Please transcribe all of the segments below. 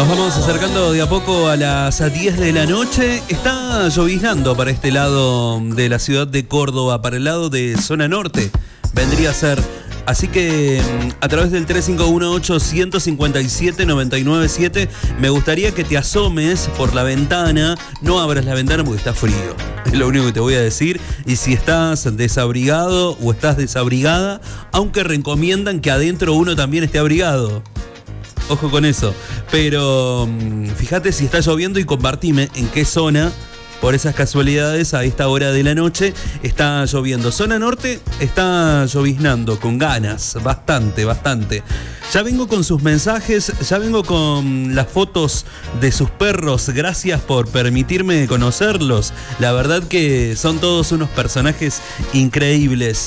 Nos vamos acercando de a poco a las 10 de la noche. Está lloviznando para este lado de la ciudad de Córdoba, para el lado de zona norte. Vendría a ser. Así que a través del 3518-157-997 me gustaría que te asomes por la ventana. No abras la ventana porque está frío. Es lo único que te voy a decir. Y si estás desabrigado o estás desabrigada, aunque recomiendan que adentro uno también esté abrigado. Ojo con eso. Pero fíjate si está lloviendo y compartime en qué zona, por esas casualidades, a esta hora de la noche está lloviendo. Zona norte está lloviznando con ganas, bastante. Ya vengo con sus mensajes, ya vengo con las fotos de sus perros. Gracias por permitirme conocerlos. La verdad que son todos unos personajes increíbles.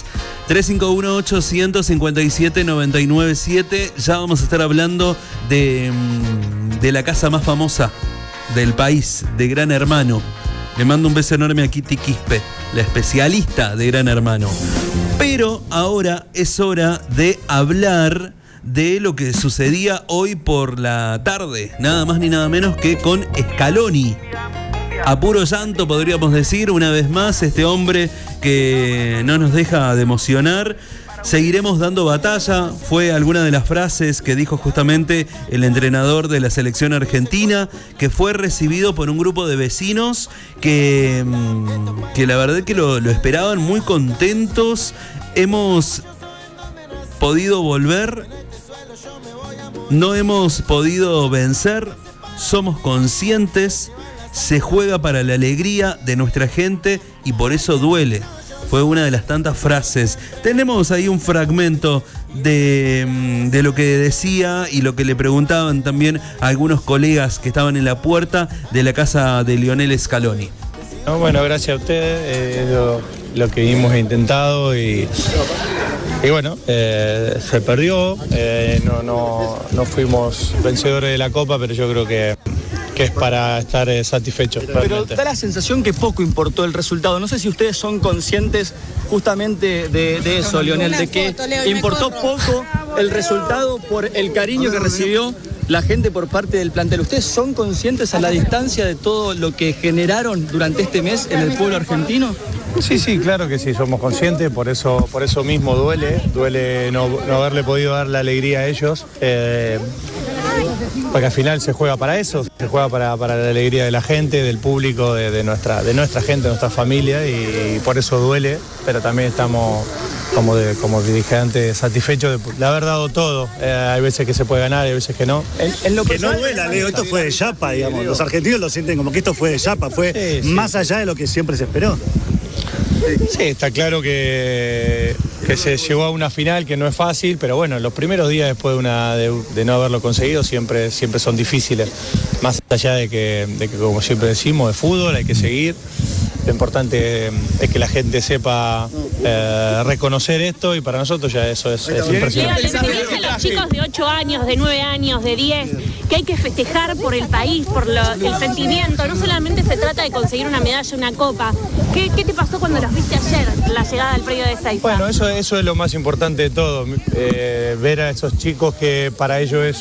3518-157-997. Ya vamos a estar hablando de la casa más famosa del país, de Gran Hermano. Le mando un beso enorme a Kitty Quispe, la especialista de Gran Hermano. Pero ahora es hora de hablar de lo que sucedía hoy por la tarde. Nada más ni nada menos que con Scaloni. A puro llanto, podríamos decir, una vez más, este hombre que no nos deja de emocionar. Seguiremos dando batalla, fue alguna de las frases que dijo justamente el entrenador de la selección argentina, que fue recibido por un grupo de vecinos que la verdad que lo esperaban muy contentos. Hemos podido volver, no hemos podido vencer, somos conscientes, se juega para la alegría de nuestra gente y por eso duele. Fue una de las tantas frases. Tenemos ahí un fragmento de lo que decía y lo que le preguntaban también a algunos colegas que estaban en la puerta de la casa de Lionel Scaloni. No, bueno, gracias a ustedes, lo que hemos intentado y bueno, se perdió, no fuimos vencedores de la Copa, pero yo creo que es para estar satisfechos. Pero da la sensación que poco importó el resultado. No sé si ustedes son conscientes justamente de eso, Lionel, de que importó poco el resultado por el cariño que recibió la gente por parte del plantel. ¿Ustedes son conscientes a la distancia de todo lo que generaron durante este mes en el pueblo argentino? Sí, claro que sí, somos conscientes, por eso mismo duele no haberle podido dar la alegría a ellos. Porque al final se juega para eso, se juega para la alegría de la gente, del público, de nuestra gente, de nuestra familia, y por eso duele, pero también estamos, como dije antes, satisfechos de haber dado todo. Hay veces que se puede ganar, hay veces que no. Que no duela, Leo, esto fue de chapa, digamos. Los argentinos lo sienten como que esto fue de chapa, fue más allá de lo que siempre se esperó. Sí, está claro que se llegó a una final que no es fácil, pero bueno, los primeros días después de no haberlo conseguido siempre son difíciles. Más allá de que, como siempre decimos, de fútbol hay que seguir. Lo importante es que la gente sepa reconocer esto y para nosotros ya eso es impresionante. Les dicen los chicos de 8 años, de 9 años, de 10, que hay que festejar por el país, por el sentimiento. No solamente se trata de conseguir una medalla, una copa. ¿Qué te pasó cuando los viste ayer, la llegada del predio de Ezeiza? Bueno, eso es lo más importante de todo. Ver a esos chicos que para ellos es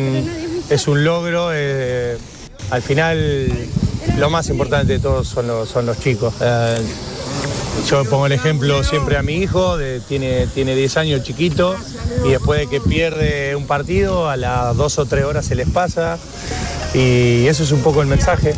un logro. Al final, lo más importante de todos son los chicos. Yo pongo el ejemplo siempre a mi hijo, tiene 10 años, chiquito, y después de que pierde un partido, a las 2 o 3 horas se les pasa. Y eso es un poco el mensaje,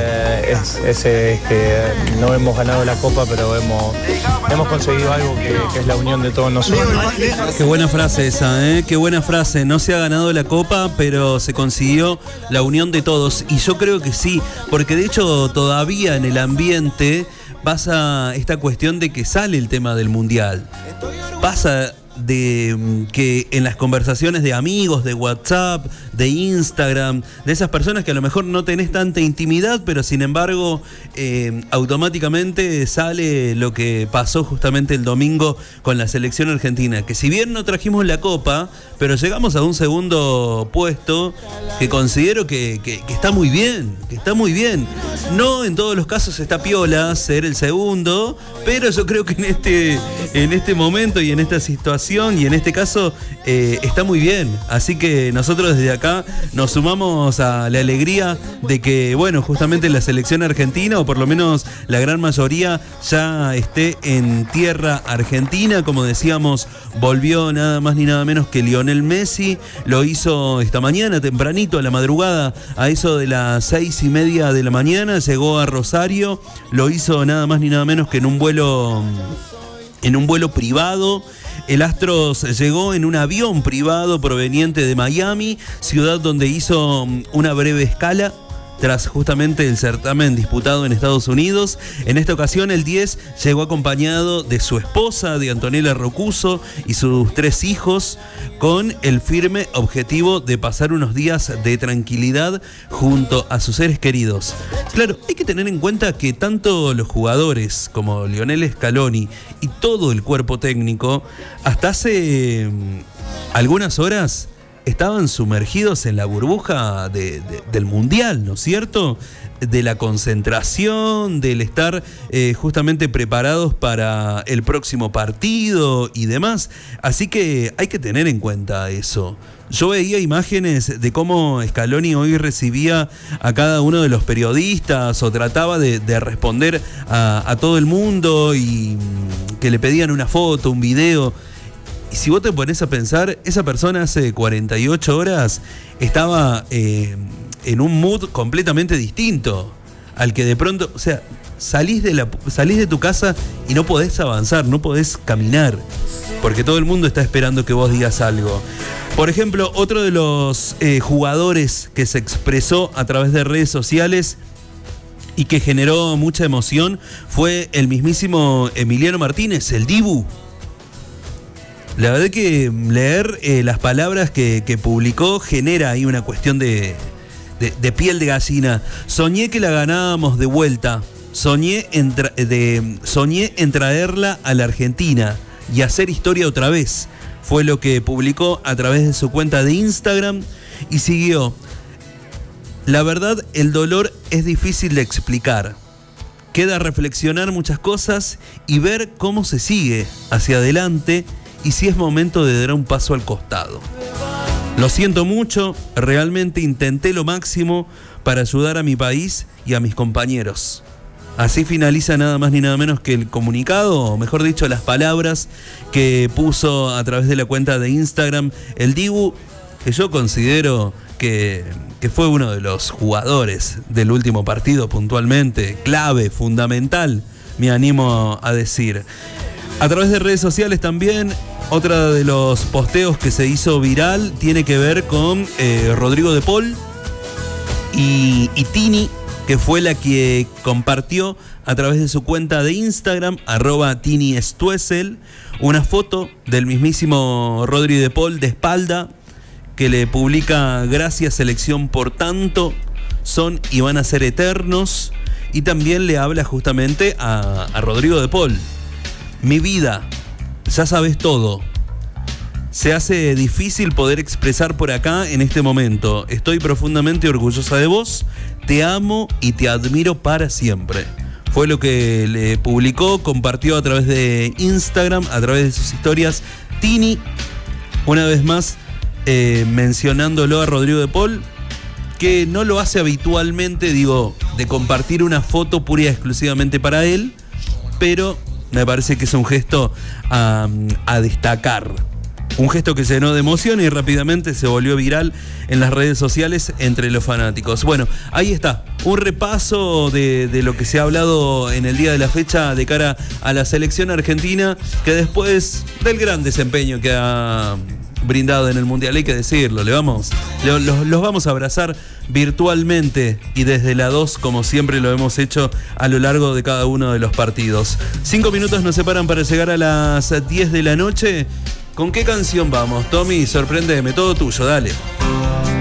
es que no hemos ganado la Copa, pero hemos conseguido algo que es la unión de todos nosotros. Qué buena frase esa, ¿eh? Qué buena frase. No se ha ganado la Copa, pero se consiguió la unión de todos. Y yo creo que sí, porque de hecho todavía en el ambiente pasa esta cuestión de que sale el tema del Mundial. Pasa de que en las conversaciones de amigos, de WhatsApp, de Instagram, de esas personas que a lo mejor no tenés tanta intimidad, pero sin embargo automáticamente sale lo que pasó justamente el domingo con la selección argentina, que si bien no trajimos la Copa, pero llegamos a un segundo puesto que considero que está muy bien, No en todos los casos está piola ser el segundo, pero yo creo que en este momento y en esta situación situación y en este caso está muy bien. Así que nosotros desde acá nos sumamos a la alegría de que, bueno, justamente la selección argentina, o por lo menos la gran mayoría, ya esté en tierra argentina. Como decíamos, volvió nada más ni nada menos que Lionel Messi. Lo hizo esta mañana, tempranito, a la madrugada, a eso de las 6:30 de la mañana. Llegó a Rosario, lo hizo nada más ni nada menos que en un vuelo privado. El Astro llegó en un avión privado proveniente de Miami, ciudad donde hizo una breve escala tras justamente el certamen disputado en Estados Unidos. En esta ocasión el 10 llegó acompañado de su esposa, de Antonella Rocuso, y sus 3 hijos, con el firme objetivo de pasar unos días de tranquilidad junto a sus seres queridos. Claro, hay que tener en cuenta que tanto los jugadores como Lionel Scaloni y todo el cuerpo técnico, hasta hace algunas horas, estaban sumergidos en la burbuja del Mundial, ¿no es cierto? De la concentración, del estar justamente preparados para el próximo partido y demás. Así que hay que tener en cuenta eso. Yo veía imágenes de cómo Scaloni hoy recibía a cada uno de los periodistas o trataba de responder a todo el mundo y que le pedían una foto, un video. Y si vos te pones a pensar, esa persona hace 48 horas estaba en un mood completamente distinto al que de pronto, o sea, salís de tu casa y no podés avanzar, no podés caminar, porque todo el mundo está esperando que vos digas algo. Por ejemplo, otro de los jugadores que se expresó a través de redes sociales y que generó mucha emoción fue el mismísimo Emiliano Martínez, el Dibu. La verdad que leer las palabras que publicó genera ahí una cuestión de piel de gallina. Soñé que la ganábamos de vuelta. Soñé en traerla a la Argentina y hacer historia otra vez. Fue lo que publicó a través de su cuenta de Instagram y siguió. La verdad, el dolor es difícil de explicar. Queda reflexionar muchas cosas y ver cómo se sigue hacia adelante y si es momento de dar un paso al costado. Lo siento mucho, realmente intenté lo máximo para ayudar a mi país y a mis compañeros. Así finaliza nada más ni nada menos que el comunicado, o mejor dicho, las palabras que puso a través de la cuenta de Instagram el Dibu, que yo considero que fue uno de los jugadores del último partido puntualmente, clave, fundamental, me animo a decir. A través de redes sociales también, otro de los posteos que se hizo viral tiene que ver con Rodrigo de Paul y Tini, que fue la que compartió a través de su cuenta de Instagram, @TiniStuessel, una foto del mismísimo Rodrigo de Paul de espalda, que le publica: gracias selección por tanto, son y van a ser eternos. Y también le habla justamente a Rodrigo de Paul. Mi vida, ya sabes todo. Se hace difícil poder expresar por acá en este momento. Estoy profundamente orgullosa de vos. Te amo y te admiro para siempre. Fue lo que le publicó, compartió a través de Instagram, a través de sus historias, Tini. Una vez más, mencionándolo a Rodrigo de Paul, que no lo hace habitualmente, digo, de compartir una foto pura y exclusivamente para él, pero me parece que es un gesto a destacar. Un gesto que llenó de emoción y rápidamente se volvió viral en las redes sociales entre los fanáticos. Bueno, ahí está, un repaso de lo que se ha hablado en el día de la fecha de cara a la selección argentina, que después del gran desempeño que ha brindado en el Mundial, hay que decirlo, los vamos a abrazar virtualmente y desde la 2, como siempre lo hemos hecho a lo largo de cada uno de los partidos. 5 minutos nos separan para llegar a las 10 de la noche. ¿Con qué canción vamos, Tommy? Sorpréndeme, todo tuyo, dale.